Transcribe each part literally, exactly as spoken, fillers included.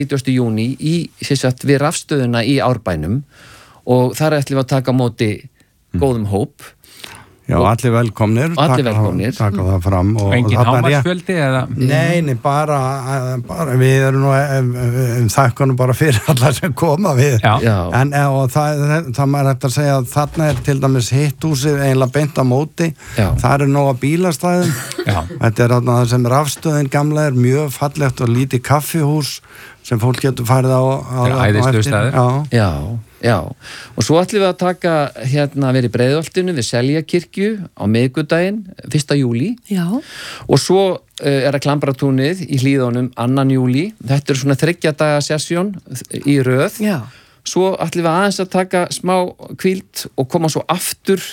þrítugasta júní í, sem sagt, við rafstöðuna í Árbænum og þar ætlum við að taka á móti góðum hóp. Já, allir velkomnir. Allir velkomnir. Taka það fram. Og engin hámarksfjöldi eða? Nei, nei, bara, bara við erum nú um, þakkanum bara fyrir alla sem koma við. Já. Já. En og það, það maður hægt að segja að þarna er til dæmis hitthúsið eiginlega beint á móti. Já. Það er nóga bílastæðum. Já. Þetta er þarna það sem rafstöðin gamla er mjög fallegt og lítið kaffihús sem fólk getur farið á. á Já, æðislegur staður. Já. Já, já. Og svo ætlum við að taka hérna verið Breiðholtinu við Seljakirkju á miðvikudaginn, fyrsta júlí. Já. Og svo uh, er að Klambratúnið í Hlíðunum annan júlí. Þetta er svona þriggja daga sessjón í röð. Já. Svo ætlum við aðeins að taka smá hvíld og koma svo aftur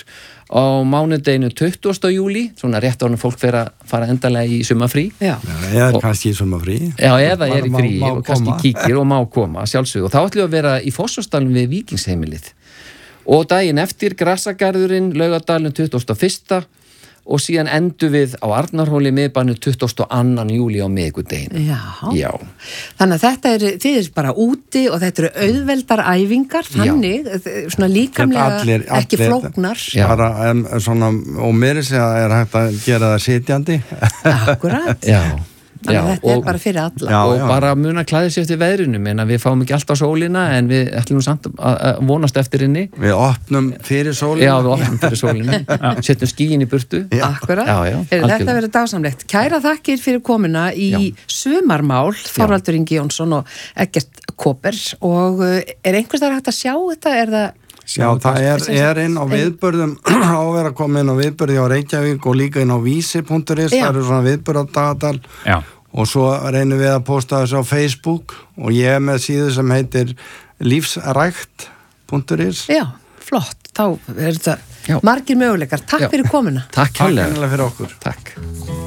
á mánudeginu tuttugasta júlí, svona rétt áður en fólk fer að fara endalega í sumarfrí. Já. Eða Og- kannski í sumarfrí. Já, eða er í Má- frí má og kannski koma. kíkir og má koma, sjálfsög. Og þá ætlum við að vera í Fossvogsdalnum við Víkingsheimilið. Og daginn eftir Grassagarðurinn, Laugardalinn tuttugasta og fyrsta og síðan endur við á Arnarhóli miðbænu tuttugasta og annan júlí á miðvikudaginn. Já. Já. Þannig að þetta er, þið er bara úti og þetta eru auðveldar æfingar, þannig, svona líkamlega Allir- ekki allir- flóknar. Já. Bara, um, svona, og mér sé að er hægt að gera það sitjandi. Akkurat. Já. Þannig Já, að þetta og- er bara fyrir alla. Já, og já. bara muna klæði sér eftir veðrinu, menn að við fáum ekki alltaf sólina en við ætlum nú samt að að vonast eftir henni. Við opnum fyrir sólina. Já, við opnum fyrir sólina, setjum skíin í burtu. Akkurat. Já, já, Heyrðu, þetta algjörlega. verður dásamlegt. Kæra þakkir fyrir komuna í sumarmál, Þorvaldur Ingi Jónsson og Eggert Kóper og uh, er einhvers þar hægt að sjá þetta? Er það Já, það er, er inn á viðbörðum á að vera að koma inn á viðbörði á Reykjavík og líka inn á vísi punktur is, Já. það eru svona viðbörðardagatal Já. og svo reynum við að posta þessu á Facebook og ég er með síðu sem heitir lífsrækt punktur is. Já, flott. Þá er þetta Já. margir möguleikar. Takk Já. fyrir komuna. Takk Takk hérlega. fyrir okkur. Takk.